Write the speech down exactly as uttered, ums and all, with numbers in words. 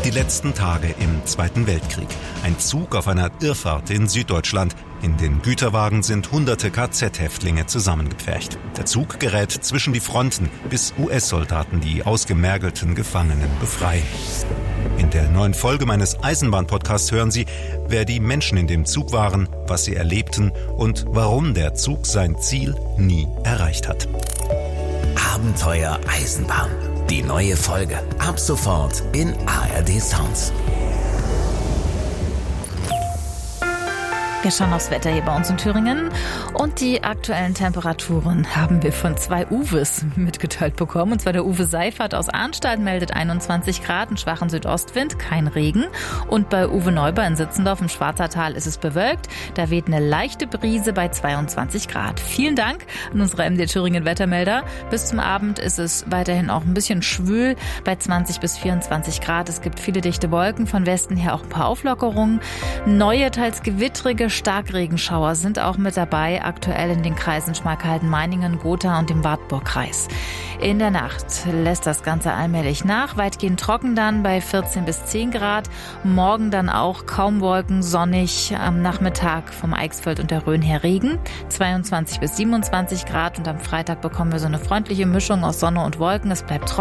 Die letzten Tage im Zweiten Weltkrieg. Ein Zug auf einer Irrfahrt in Süddeutschland. In den Güterwagen sind hunderte K Z-Häftlinge zusammengepfercht. Der Zug gerät zwischen die Fronten, bis U S-Soldaten die ausgemergelten Gefangenen befreien. In der neuen Folge meines Eisenbahn-Podcasts hören Sie, wer die Menschen in dem Zug waren, was sie erlebten und warum der Zug sein Ziel nie erreicht hat. Abenteuer Eisenbahn. Die neue Folge. Ab sofort in A R D Sounds. Wir schauen aufs Wetter hier bei uns in Thüringen und die aktuellen Temperaturen haben wir von zwei Uwes mitgeteilt bekommen. Und zwar der Uwe Seifert aus Arnstadt meldet einundzwanzig Grad, einen schwachen Südostwind, kein Regen. Und bei Uwe Neuber in Sitzendorf im Schwarzertal ist es bewölkt. Da weht eine leichte Brise bei zweiundzwanzig Grad. Vielen Dank an unsere M D Thüringen Wettermelder. Bis zum Abend ist es weiterhin auch ein bisschen schwül bei zwanzig bis vierundzwanzig Grad. Es gibt viele dichte Wolken, von Westen her auch ein paar Auflockerungen. Neue, teils gewittrige Starkregenschauer sind auch mit dabei, aktuell in den Kreisen Schmalkalden-Meiningen, Gotha und dem Wartburg-Kreis. In der Nacht lässt das Ganze allmählich nach, weitgehend trocken dann bei vierzehn bis zehn Grad. Morgen dann auch kaum Wolken, sonnig, am Nachmittag vom Eichsfeld und der Rhön her Regen, zweiundzwanzig bis siebenundzwanzig Grad und am Freitag bekommen wir so eine freundliche Mischung aus Sonne und Wolken. Es bleibt trocken.